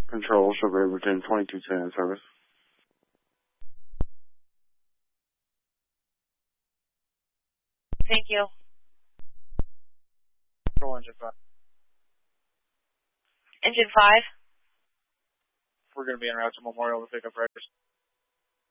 Control, Sugar Riverton, 2210 service. Thank you. Control engine 5. Engine 5. We're going to be en route to Memorial to pick up riders.